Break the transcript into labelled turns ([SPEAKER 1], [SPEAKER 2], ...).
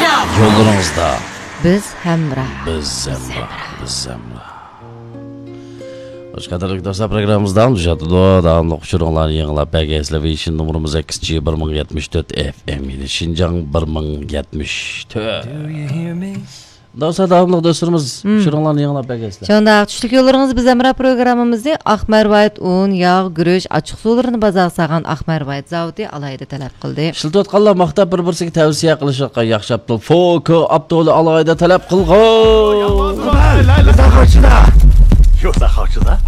[SPEAKER 1] Yollarınızda
[SPEAKER 2] biz hamroh.
[SPEAKER 1] Hoş geldiniz dostlar, programımızdan düzəltdi. Davamlı uçurumlar yığılıb bəgəslə və işin numarımız 2-1074 FM idi. Şinjan 1074. Dostlar, davamlı dostlarımız uçurumlar yığılıb bəgəslə.
[SPEAKER 2] Şonda tushlik yollarınız biz hamroh programımızda Aqmarvayt un, yağ, gürüş, açıq sularını bazaq sağan Aqmarvayt zavodi alayda talab qildi.
[SPEAKER 1] Shiltotqanlar maqtab bir-birsiga tavsiya qilishga yaxshapti. Foko Abdul alayda talab qilgan.
[SPEAKER 3] Yo'sa qochida.